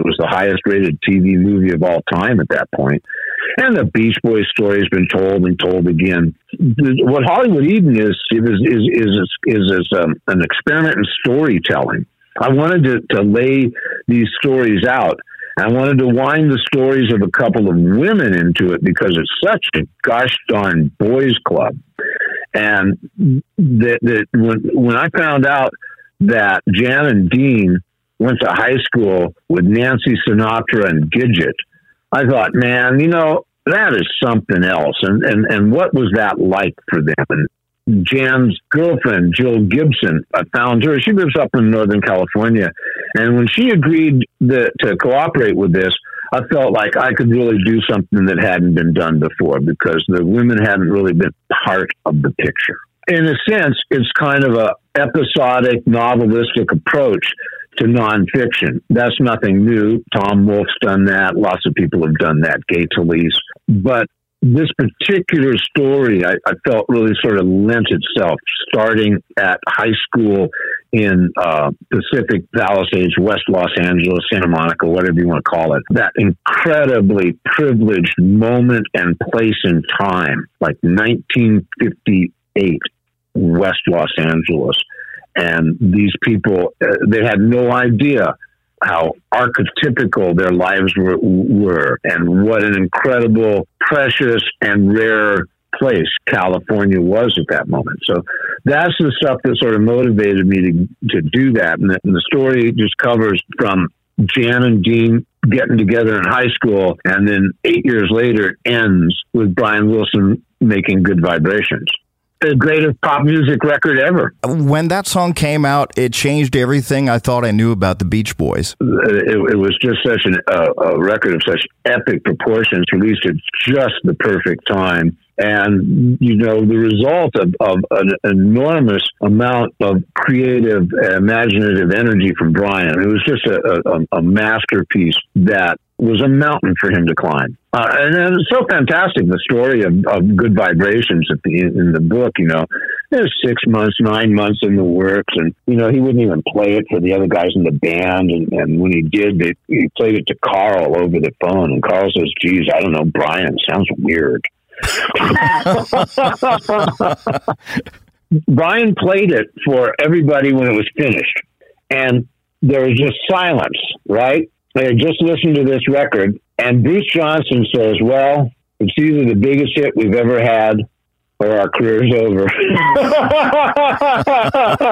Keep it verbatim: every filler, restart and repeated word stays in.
It was the highest rated T V movie of all time at that point. And the Beach Boys story has been told and told again. What Hollywood Eden is is is is is, is um, an experiment in storytelling. I wanted to, to lay these stories out. I wanted to wind the stories of a couple of women into it because it's such a gosh darn boys club. And that, that when when I found out that Jan and Dean went to high school with Nancy Sinatra and Gidget, I thought, man, you know, that is something else. And, and, and what was that like for them? And Jan's girlfriend, Jill Gibson, I found her. She lives up in Northern California. And when she agreed that, to cooperate with this, I felt like I could really do something that hadn't been done before because the women hadn't really been part of the picture. In a sense, it's kind of a episodic, novelistic approach to nonfiction. That's nothing new. Tom Wolfe's done that. Lots of people have done that. Gay Talese. But this particular story, I, I felt really sort of lent itself, starting at high school in uh, Pacific Palisades, West Los Angeles, Santa Monica, whatever you want to call it. That incredibly privileged moment and place in time, like nineteen fifty-eight, West Los Angeles. And these people, uh, they had no idea how archetypical their lives were, were and what an incredible, precious, and rare place California was at that moment. So that's the stuff that sort of motivated me to, to do that. And the, and the story just covers from Jan and Dean getting together in high school, and then eight years later it ends with Brian Wilson making Good Vibrations. The greatest pop music record ever. When that song came out, it changed everything I thought I knew about the Beach Boys. It, it was just such an, uh, a record of such epic proportions, released at just the perfect time. And, you know, the result of, of an enormous amount of creative, imaginative energy from Brian. It was just a, a, a masterpiece that was a mountain for him to climb. Uh, and it was so fantastic, the story of, of Good Vibrations at the, in the book, you know. It was six months, nine months in the works, and, you know, he wouldn't even play it for the other guys in the band, and, and when he did, they, he played it to Carl over the phone, and Carl says, geez, I don't know, Brian, sounds weird. Brian played it for everybody when it was finished, and there was just silence, right? They had just listened to this record, and Bruce Johnson says, well, it's either the biggest hit we've ever had or our career's over.